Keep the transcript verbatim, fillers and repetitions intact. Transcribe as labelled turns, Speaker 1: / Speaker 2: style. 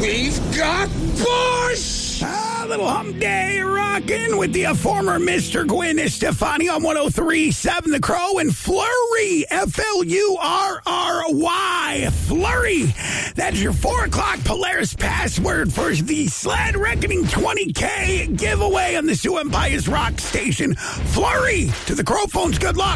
Speaker 1: We've got Bush!
Speaker 2: A little hump day rocking with the uh, former Mister Gwen Stefani on one oh three point seven The Crow and Flurry, F L U R R Y, Flurry. That's your four o'clock Polaris password for the Sled Reckoning twenty K giveaway on the Sioux Empire's Rock Station. Flurry to the Crow phones. Good luck.